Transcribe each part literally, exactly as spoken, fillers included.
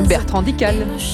Bertrand Dical.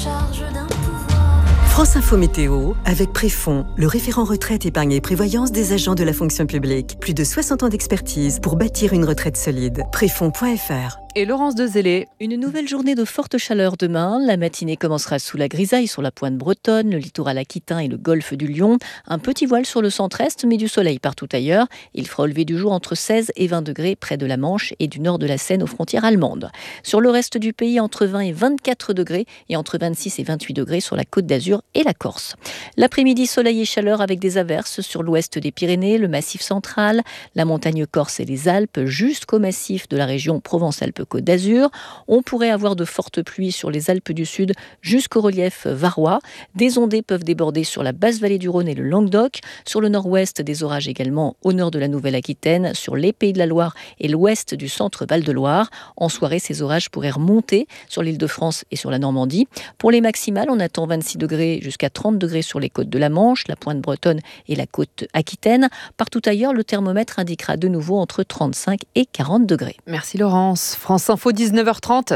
France Info Météo, avec Préfond, le référent retraite, épargne et prévoyance des agents de la fonction publique. Plus de soixante ans d'expertise pour bâtir une retraite solide. Préfond point f r. Et Laurence Dezellé. Une nouvelle journée de forte chaleur demain. La matinée commencera sous la grisaille sur la pointe bretonne, le littoral aquitain et le golfe du Lion. Un petit voile sur le centre-est, mais du soleil partout ailleurs. Il fera au lever du jour entre seize et vingt degrés près de la Manche et du nord de la Seine aux frontières allemandes. Sur le reste du pays, entre vingt et vingt-quatre degrés et entre vingt-six et vingt-huit degrés sur la Côte d'Azur et la Corse. L'après-midi, soleil et chaleur avec des averses sur l'ouest des Pyrénées, le massif central, la montagne corse et les Alpes, jusqu'au massif de la région Provence-Alpes-Côte d'Azur. On pourrait avoir de fortes pluies sur les Alpes du Sud jusqu'au relief varois. Des ondées peuvent déborder sur la basse vallée du Rhône et le Languedoc. Sur le nord-ouest, des orages également au nord de la Nouvelle-Aquitaine, sur les Pays de la Loire et l'ouest du centre Val-de-Loire. En soirée, ces orages pourraient remonter sur l'Île-de-France et sur la Normandie. Pour les maximales, on attend vingt-six degrés jusqu'à trente degrés sur les côtes de la Manche, la pointe bretonne et la côte aquitaine. Partout ailleurs, le thermomètre indiquera de nouveau entre trente-cinq et quarante degrés. Merci Laurence. France Info, dix-neuf heures trente.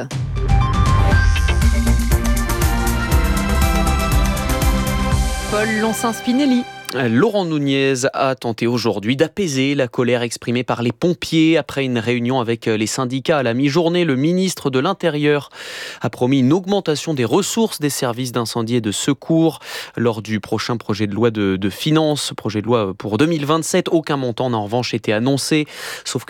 Paul Lonsin-Spinelli. Laurent Nunez a tenté aujourd'hui d'apaiser la colère exprimée par les pompiers après une réunion avec les syndicats à la mi-journée. Le ministre de l'Intérieur a promis une augmentation des ressources des services d'incendie et de secours lors du prochain projet de loi de, de finances, projet de loi pour deux mille vingt-sept. Aucun montant n'a en revanche été annoncé, sauf que